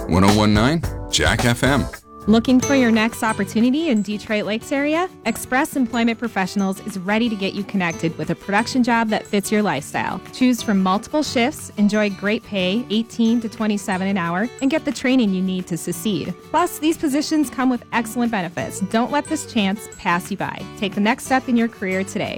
1019 Jack FM. Looking for your next opportunity in Detroit Lakes area? Express Employment Professionals is ready to get you connected with a production job that fits your lifestyle. Choose from multiple shifts, enjoy great pay, 18 to 27 an hour, and get the training you need to succeed. Plus, these positions come with excellent benefits. Don't let this chance pass you by. Take the next step in your career today.